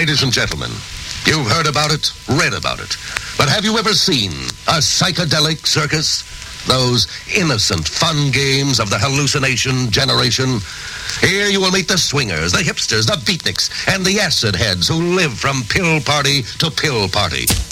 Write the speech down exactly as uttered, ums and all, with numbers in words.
Ladies and gentlemen, you've heard about it, read about it. But have you ever seen a psychedelic circus? Those innocent, fun games of the hallucination generation. Here you will meet the swingers, the hipsters, the beatniks, and the acid heads who live from pill party to pill party.